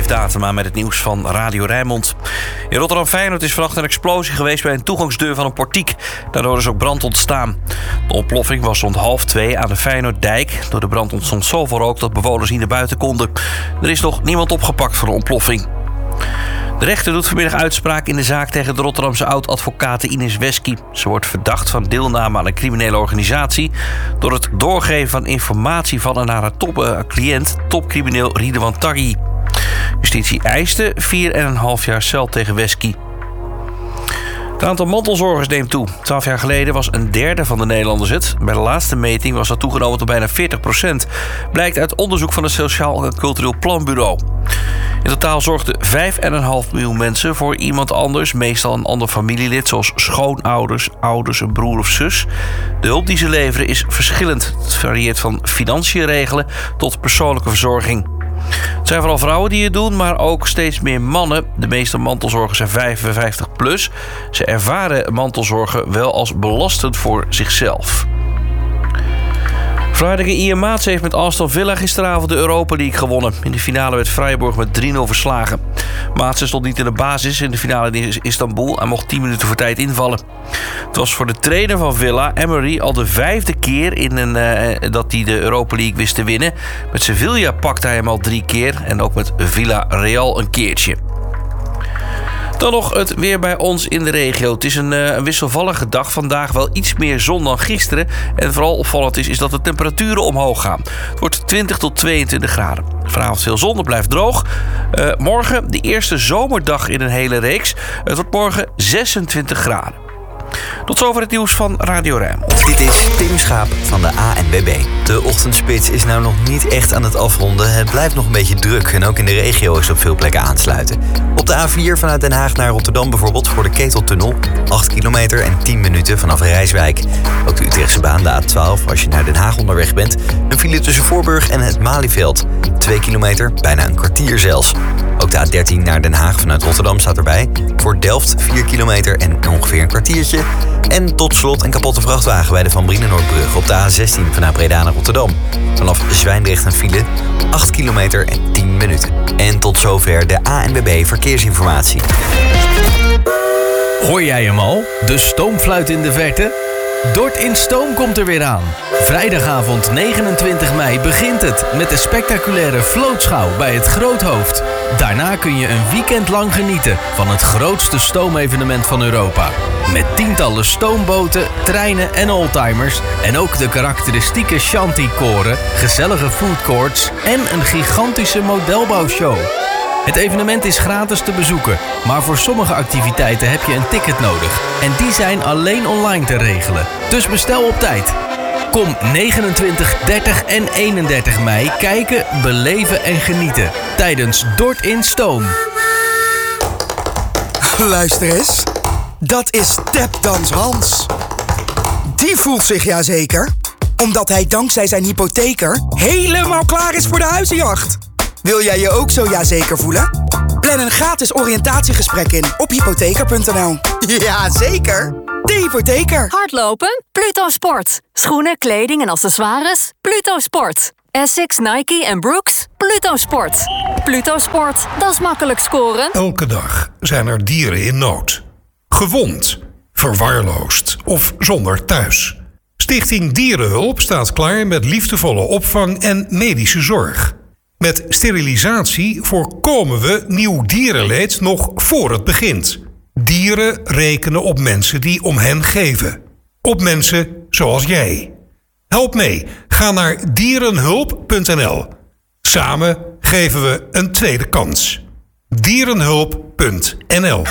Dave Datema met het nieuws van Radio Rijnmond. In Rotterdam-Feyenoord is vannacht een explosie geweest bij een toegangsdeur van een portiek. Daardoor is ook brand ontstaan. De ontploffing was rond 1:30 aan de Feyenoorddijk. Door de brand ontstond zoveel rook dat bewoners niet naar buiten konden. Er is nog niemand opgepakt voor de ontploffing. De rechter doet vanmiddag uitspraak in de zaak tegen de Rotterdamse oud-advocate Ines Wesky. Ze wordt verdacht van deelname aan een criminele organisatie door het doorgeven van informatie van en naar haar cliënt, topcrimineel Ridwan Taghi. Justitie eiste 4,5 jaar cel tegen Wesky. Het aantal mantelzorgers neemt toe. 12 jaar geleden was een derde van de Nederlanders het. Bij de laatste meting was dat toegenomen tot bijna 40%. Blijkt uit onderzoek van het Sociaal en Cultureel Planbureau. In totaal zorgden 5,5 miljoen mensen voor iemand anders, meestal een ander familielid, zoals schoonouders, ouders, een broer of zus. De hulp die ze leveren is verschillend. Het varieert van financiën regelen tot persoonlijke verzorging. Het zijn vooral vrouwen die het doen, maar ook steeds meer mannen. De meeste mantelzorgers zijn 55 plus. Ze ervaren mantelzorgen wel als belastend voor zichzelf. Vlaardingen IM Maatsen heeft met Aston Villa gisteravond de Europa League gewonnen. In de finale werd Freiburg met 3-0 verslagen. Maatsen stond niet in de basis in de finale in Istanbul en mocht 10 minuten voor tijd invallen. Het was voor de trainer van Villa, Emery, al de 5e keer dat hij de Europa League wist te winnen. Met Sevilla pakte hij hem al 3 keer en ook met Villarreal een keertje. Dan nog het weer bij ons in de regio. Het is een wisselvallige dag. Vandaag wel iets meer zon dan gisteren. En vooral opvallend is dat de temperaturen omhoog gaan. Het wordt 20 tot 22 graden. Vanavond veel zon, het blijft droog. Morgen de eerste zomerdag in een hele reeks. Het wordt morgen 26 graden. Tot zover het nieuws van Radio Rijnmond. Dit is Tim Schaap van de ANWB. De ochtendspits is nou nog niet echt aan het afronden. Het blijft nog een beetje druk en ook in de regio is op veel plekken aansluiten. Op de A4 vanuit Den Haag naar Rotterdam bijvoorbeeld voor de Keteltunnel. 8 kilometer en 10 minuten vanaf Rijswijk. Ook de Utrechtse baan, de A12, als je naar Den Haag onderweg bent. Een file tussen Voorburg en het Malieveld. 2 kilometer, bijna een kwartier zelfs. Ook de A13 naar Den Haag vanuit Rotterdam staat erbij. Voor Delft 4 kilometer en ongeveer een kwartiertje. En tot slot een kapotte vrachtwagen bij de Van Brienenoordbrug op de A16 vanuit Breda naar Rotterdam. Vanaf Zwijndrecht een file, 8 kilometer en 10 minuten. En tot zover de ANWB Verkeersinformatie. Hoor jij hem al? De stoomfluit in de verte? Dort in Stoom komt er weer aan. Vrijdagavond 29 mei begint het met de spectaculaire vlootschouw bij het Groothoofd. Daarna kun je een weekend lang genieten van het grootste stoomevenement van Europa. Met tientallen stoomboten, treinen en oldtimers en ook de karakteristieke shanty-koren, gezellige foodcourts en een gigantische modelbouwshow. Het evenement is gratis te bezoeken, maar voor sommige activiteiten heb je een ticket nodig. En die zijn alleen online te regelen. Dus bestel op tijd. Kom 29, 30 en 31 mei kijken, beleven en genieten tijdens Dort in Stoom. Luister eens, dat is Tapdans Hans. Die voelt zich jazeker, omdat hij dankzij zijn hypotheker helemaal klaar is voor de huizenjacht. Wil jij je ook zo jazeker voelen? Plan een gratis oriëntatiegesprek in op hypotheker.nl. Jazeker, de hypotheker. Hardlopen? Pluto Sport. Schoenen, kleding en accessoires? Pluto Sport. Essex, Nike en Brooks? Pluto Sport. Pluto Sport, dat is makkelijk scoren. Elke dag zijn er dieren in nood. Gewond, verwaarloosd of zonder thuis. Stichting Dierenhulp staat klaar met liefdevolle opvang en medische zorg. Met sterilisatie voorkomen we nieuw dierenleed nog voor het begint. Dieren rekenen op mensen die om hen geven. Op mensen zoals jij. Help mee. Ga naar dierenhulp.nl. Samen geven we een tweede kans. Dierenhulp.nl.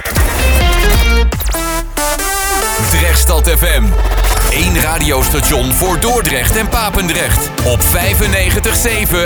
Drechtstad FM. 1 radiostation voor Dordrecht en Papendrecht. Op 95.7